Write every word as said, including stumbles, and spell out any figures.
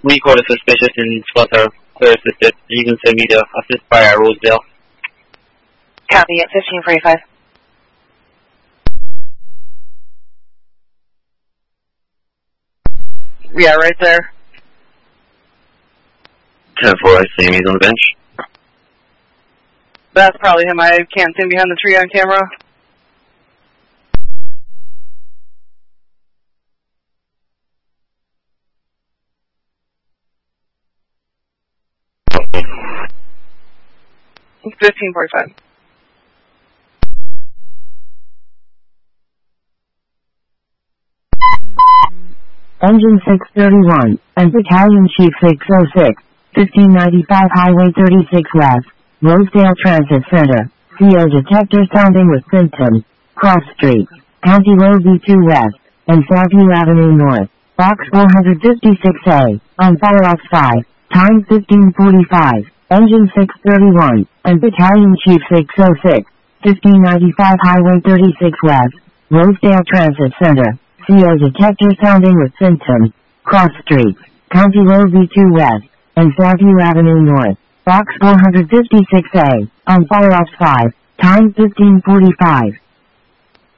We call a suspicious in Flutter, clear assisted. You can send me the assist by Rosedale. Copy at fifteen forty-five. Yeah, right there. ten four, I see him. He's on the bench. That's probably him. I can't see him behind the tree on camera. fifteen forty-five. Engine six thirty-one, and Battalion Chief six oh six, fifteen ninety-five Highway thirty-six West, Rosedale Transit Center, C O detector sounding with symptoms, Cross Street, County Road V two West, and Fairview Avenue North, Box four fifty-six A, on Firefox five, time fifteen forty-five, Engine six thirty-one, and Battalion Chief six oh six, fifteen ninety-five Highway thirty-six West, Rosedale Transit Center, C O detector sounding with symptoms, Cross Street, County Road V two West, and Fairview Avenue North, Box four fifty-six A, on Firefox five, time fifteen forty-five.